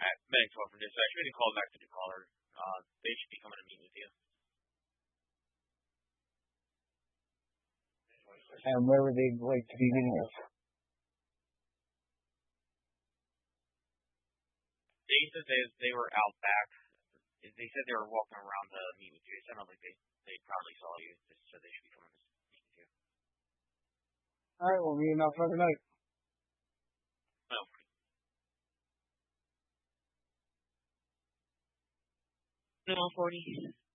Medic 12 from dispatch. We can call back to the caller. They should be coming to meet with you. And where would they like to be meeting us? They said they were out back. They said they were walking around to meet with you. It sounded like they probably saw you, so they should be coming to meet with you. All right, we'll meet him out front tonight. No. 40.